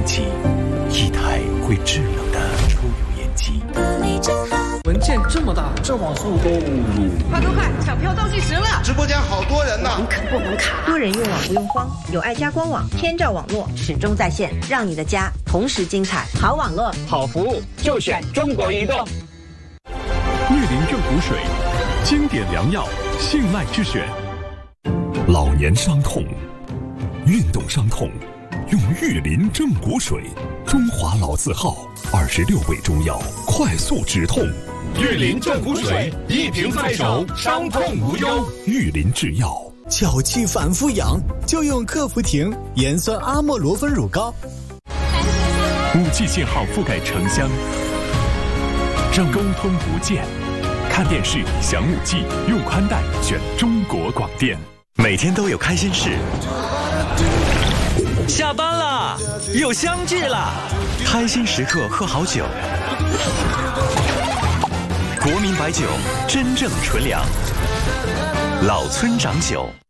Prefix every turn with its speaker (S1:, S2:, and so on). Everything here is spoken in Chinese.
S1: 机，一台会制冷的抽油烟机。
S2: 文件这么大，这网速够
S3: 快快快，抢票倒计时了！
S4: 直播间好多人呢，
S3: 可不能卡。
S5: 多人用网不用慌，有爱家官网，天照网络始终在线，让你的家同时精彩。好网络，
S6: 好服务，就选中国移动。
S7: 玉林正骨水，经典良药，信赖之选。
S8: 老年伤痛、运动伤痛，用玉林正骨水，中华老字号，26味中药，快速止痛。
S7: 玉林正骨水，一瓶在手，伤痛无忧。
S8: 玉林制药。
S9: 脚气反复痒，就用克服婷盐酸阿莫罗芬乳膏。
S7: 5G 信号覆盖城乡，让沟通不见。看电视享5G，用宽带选中国广电。
S1: 每天都有开心事。
S10: 下班了，有相聚了，
S1: 开心时刻喝好酒。国民白酒，真正纯粮。老村长酒。